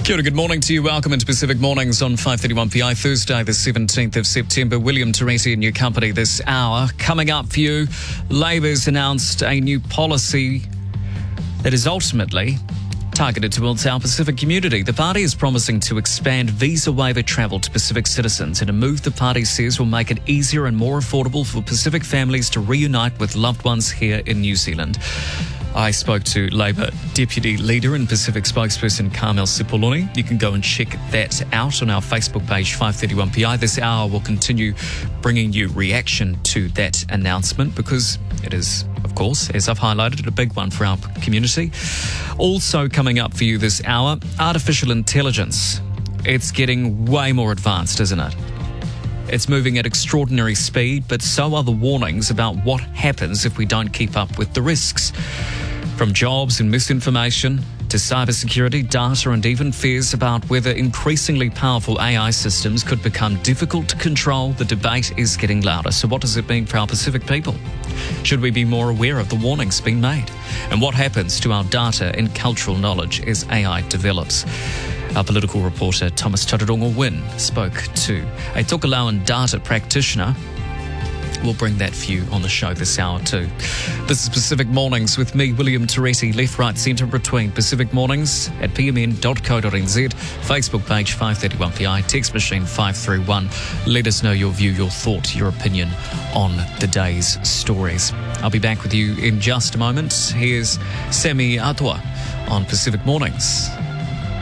Kia ora, good morning to you. Welcome into Pacific Mornings on 5:31 PI, Thursday the 17th of September. William Teresi in your company this hour. Coming up for you, Labour's announced a new policy that is ultimately targeted towards our Pacific community. The party is promising to expand visa waiver travel to Pacific citizens in a move the party says will make it easier and more affordable for Pacific families to reunite with loved ones here in New Zealand. I spoke to Labour Deputy Leader and Pacific spokesperson Carmel Sepuloni. You can go and check that out on our Facebook page, 531 PI. This hour will continue bringing you reaction to that announcement because it is, of course, as I've highlighted, a big one for our community. Also coming up for you this hour, artificial intelligence. It's getting way more advanced, isn't it? It's moving at extraordinary speed, but so are the warnings about what happens if we don't keep up with the risks. From jobs and misinformation to cybersecurity, data, and even fears about whether increasingly powerful AI systems could become difficult to control, the debate is getting louder. So what does it mean for our Pacific people? Should we be more aware of the warnings being made? And what happens to our data and cultural knowledge as AI develops? Our political reporter Thomas Tararongo-Wynne spoke to a Tokelauan data practitioner. We'll bring that for you on the show this hour too. This is Pacific Mornings with me, William Teresi, left, right, centre, between. Pacific Mornings at pmn.co.nz, Facebook page 531 PI, text machine 531. Let us know your view, your thought, your opinion on the day's stories. I'll be back with you in just a moment. Here's Semi Atua on Pacific Mornings.